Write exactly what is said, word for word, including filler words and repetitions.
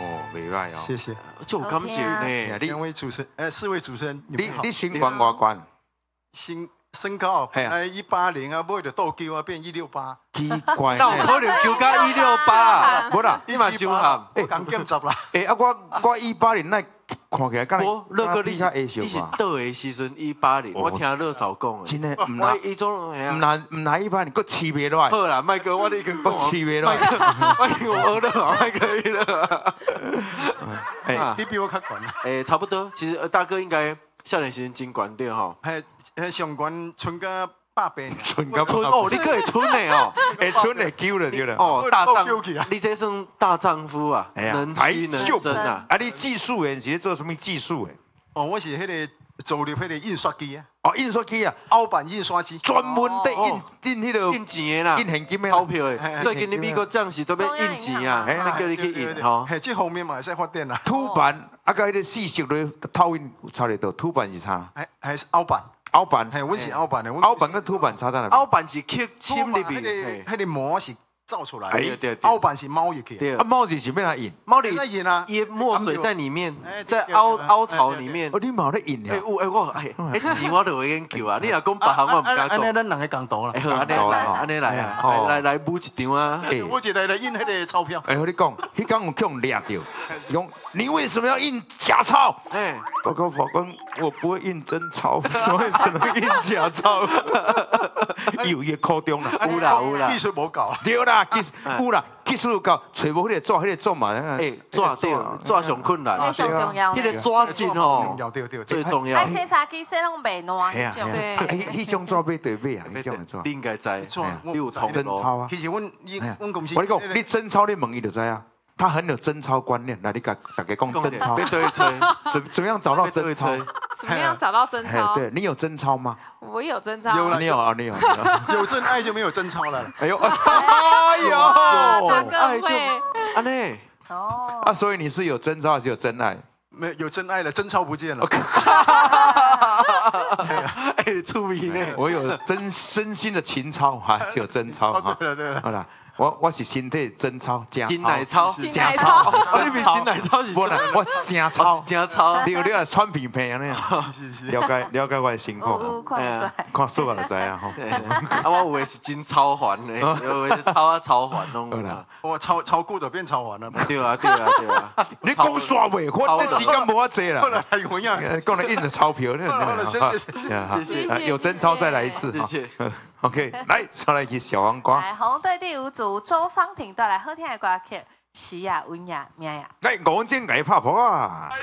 哦，袂歹哦。 谢谢， 就有感觉呢。 你两位主持人，呃，四位主持人，你你们好。 你身高偌悬？ 身身高嘿啊哎一八零啊，买就倒钩啊，变一六八。 奇怪那有可能求到一六八， 无啦， 你嘛伤含。 我刚减十啦。 诶啊，我我一八零那看起来敢我乐哥你比较矮你是小吧？ 倒的时阵一八零，我听乐嫂讲的。 真的，唔我拿伊种哎唔呀， 拿唔拿一八零，佮饲袂落来， 好啦，麦哥，我你跟我饲袂落来。 麦哥，我了，麦可以了。 哎， 你比我较悬啊。 哎，差不多。其实呃大哥应该少年时阵真悬对吼。 嘿，嘿，上悬存个百倍呢。 存到村哦，你可以村的哦。 会存会救了对了。 哦，大丈我救去啊， 你这算大丈夫啊， 哎呀能屈能就伸啊。 啊，你技术诶，是做什么技术诶？ 哦，我是迄个走入迄个印刷机啊， 哦，印刷机啊， 凹版印刷机。 专门在印哦印迄个印钱的啦， 印现金的啦。 钞票的。 嘿最近你美国涨是都要印钱啊， 中央银行啊叫你去印吼。 嘿，这方面嘛会使发展啦。 凸版啊，甲迄个四色的套印差得多。凸版是差， 还还是凹版， 凹版， 嘿，阮是凹版的。阮凹版跟凸版差在哪边？ 凹版是刻侵入去， 凸版迄个迄个膜是造出来哎的， 对对凹版是猫入去的。 对啊，，帽子是要哪印？ 猫里在印啊， 淹墨水在里面哎， 在对对对凹凹槽哎对对里面哦，。你冇咧印哎， 呀？ 有哎我哎，哎钱我就会研究啊。你若讲别行我唔敢安尼讲。 咱两个共同啦哎，。好，安尼来，安尼来啊， 哦来来来补一张啊。 哎我一来来印迄个钞票。 哎，我跟你讲，迄天有叫我掠到，讲你为什么要印假钞？ 哎， 报告法官，我不会印真钞，所以只能印假钞。有也考中啦， 有啦有啦艺术无够。 对啦，技有啦，技术有够，找无迄个纸，迄个纸嘛。 哎，抓对，抓上困难， 那上重要迄个呢。 抓紧哦， 对对对对。 最重要爱。洗衫机洗拢袂烂嘿啊迄种。 嘿啊，迄迄种纸买对买啊，迄种的纸。 你应该知， 错你有同真钞啊！ 其实阮伊哎呀阮公司， 我跟你讲，你真钞你问伊就知啊，他很有真钞观念。来，你甲大家讲真钞被，对吹， 怎怎么样找到真钞？ 吹， 怎么样找到真哎， 钞？ 对你有真钞吗？ 我有真钞。 有啦你有啊，你有。你有有真爱就没有真钞了。 哎呦， 哎哎呦， 这个会安尼， 哦。 啊，所以你是有真钞还是有真爱？ 没有真爱了，真钞不见了。 哎，出名呢。 我有真真心的情操，还是有真钞哈。 对了对了， 好啦，我我是身体真钞加金奶超， 金假奶超哦，你比金奶超是不然我真钞， 真超， 你有你有穿皮皮安尼啊？ 是是。 了解了解我的辛苦有有哈， 看在。 看数学就知啊吼。 啊，我有的是真超环的，有的是超啊超环拢有啊。 我超超过的变超完了。 对啊对啊对啊， 你讲煞袂，我这时间无法坐后来啦。 还有样。 呃讲了印的钞票，那好了谢谢谢谢啊谢谢有真钞再来一次哈。 谢谢。 OK，来，再来一小黄瓜。 来，红队第五组周芳婷带来好听的歌曲《喜呀文雅命呀》。 来，我今改拍婆啊。